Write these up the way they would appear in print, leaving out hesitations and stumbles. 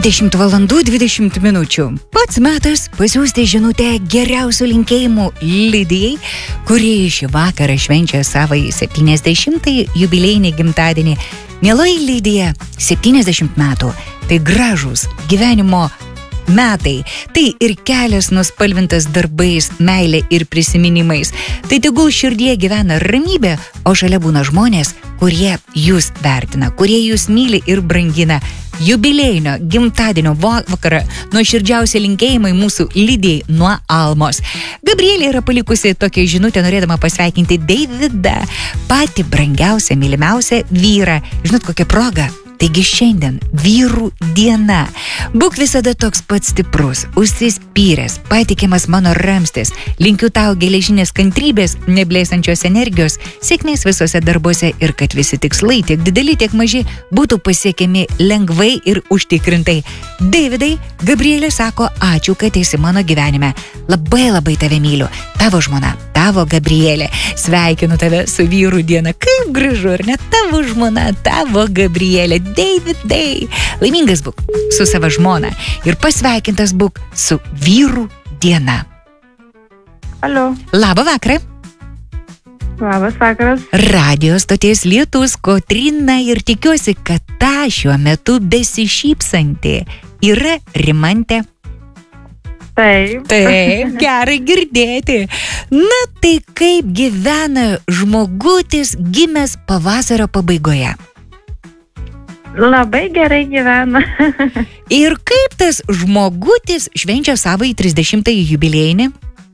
20 valandų 20 minučių. Pats metas pasiųsti žinutę geriausių linkėjimų Lidijai, kuri šį vakarą švenčia savąjį 70-ąjį jubiliejinį gimtadienį. Mieloji Lidija, 70 metų. Tai gražūs gyvenimo metai. Tai ir kelias nuspalvintas darbais, meilė ir prisiminimais. Tai tegul širdie gyvena ramybė, o šalia būna žmonės, kurie jūs vertina, kurie jūs myli ir brangina. Jubiliejinio gimtadienio vakarą nuoširdžiausi linkėjimai mūsų Lidijai nuo Almos. Gabrielė yra palikusi tokią žinutę, norėdama pasveikinti Deividą, patį brangiausią, mylimiausią vyrą. Žinot, kokia proga? Taigi šiandien vyrų diena. Būk visada toks pats stiprus, užsispyręs, patikimas mano ramstis. Linkiu tau geležinės kantrybės, neblėsančios energijos, sėkmės visose darbuose ir kad visi tikslai, tiek dideli, tiek maži, būtų pasiekiami lengvai ir užtikrintai. Deividai, Gabrielė sako, ačiū, kad esi mano gyvenime. Labai labai tave myliu. Tavo žmona, tavo Gabrielė. Sveikinu tave su vyrų diena. Kaip gražu, ar ne? Tavo žmona, tavo Gabrielė. Davidai, laimingas būk su savo žmona ir pasveikintas būk su vyrų diena. Alio. Labą vakarą. Labas vakaras. Radio stoties Lietus, Kotryna, ir tikiuosi, kad ta šiuo metu besišypsanti yra Rimantė. Taip. Taip, gerai girdėti. Na tai kaip gyvena žmogutis gimęs pavasario pabaigoje? Labai gerai gyvena. Ir kaip tas žmogutis švenčia savąjį 30-ąjį jubiliejinį?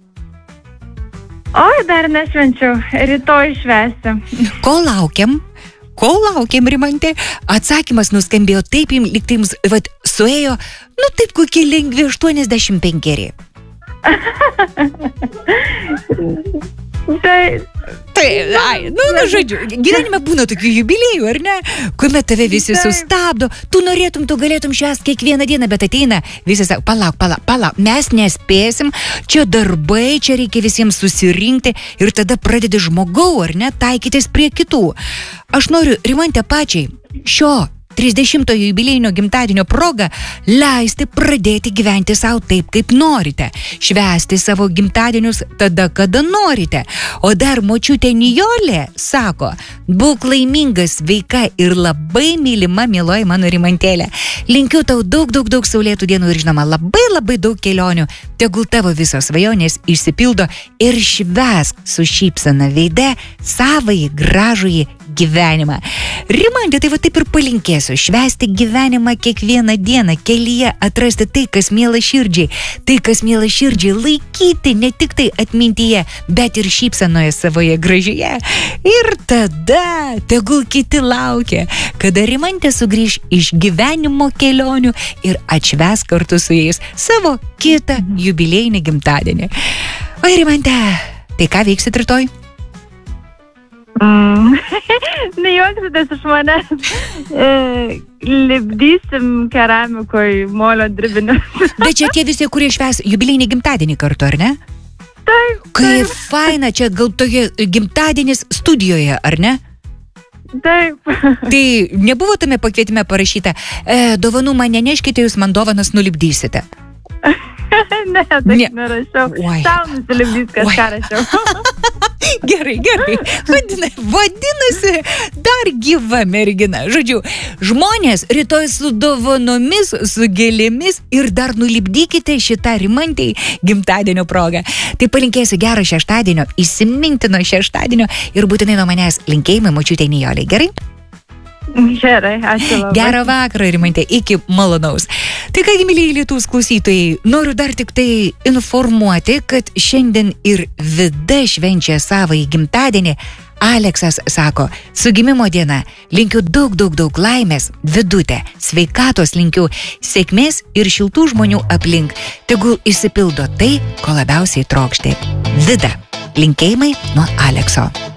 Oi, dar nešvenčiau. Rytoj švęsiu. Ko laukiam, Rimantė? Atsakymas nuskambėjo taip, lyg tai jums suėjo, taip kokie lengvi 85. Žodžiu, gyvenime būna tokių jubiliejų, ar ne? Kuomet tave visi sustabdo, tu galėtum švęst kiekvieną dieną, bet ateina visi sako, palauk, mes nespėsim, čia darbai, čia reikia visiems susirinkti ir tada pradedi žmogau, ar ne, taikytis prie kitų. Aš noriu, Rimantė, pačiai šio 30-ojo jubiliejinio gimtadienio proga leisti pradėti gyventi savo taip, kaip norite. Švęsti savo gimtadienius tada, kada norite. O dar močiutė Nijolė sako, būk laimingas, sveika ir labai mylima, mieloji mano Rimantėlė. Linkiu tau daug saulėtų dienų ir žinoma labai daug kelionių. Tegul tavo visos svajonės išsipildo ir švęsk su šypsena veide savąjį gražųjį gyvenimą. Rimantė, tai taip ir palinkėsiu. Švęsti gyvenimą kiekvieną dieną, kelyje atrasti tai, kas miela širdžiai. Tai, kas miela širdžiai, laikyti ne tik tai atmintyje, bet ir šypsenoje savoje gražioje. Ir tada tegul kiti laukia, kada Rimantė sugrįž iš gyvenimo kelionių ir atšvęs kartu su jais savo kitą jubiliejinį gimtadienį. O Rimantė, tai ką veiksit rytoj? Nejuoksitės iš manęs. Lipdysim keramikoj molio dirbinius. Bet čia tie visi, kurie švęs jubiliejinį gimtadienį kartu, ar ne? Taip. Kaip faina, čia gal tokie gimtadienis studijoje, ar ne? Taip. Tai nebuvo tame pakvietime parašyta, dovanų man neneškite, jūs man dovanas nulipdysite. Ne, taip nerašiau. Tau nusilipdys kažką rašiau. Gerai. Vadinasi, dar gyva mergina. Žodžiu, žmonės rytoj su dovanomis, su gėlėmis ir dar nulipdykite šitą Rimantei gimtadienio progą. Tai palinkėsiu gero šeštadienio, įsimintino šeštadienio ir būtinai nuo manęs linkėjimai močiutei Nijolei. Gerai? Gerai, ačiū labai. Gero vakaro, Rimantė, iki malonaus. Tai kągi, mylėjai Lietuvos klausytojai, noriu dar tik tai informuoti, kad šiandien ir Vida švenčia savąjį gimtadienį. Aleksas sako, su gimimo diena linkiu daug laimės, Vidutė, sveikatos linkiu, sėkmės ir šiltų žmonių aplink. Tegul išsipildo tai, ko labiausiai trokšti. Vida, linkėjimai nuo Alekso.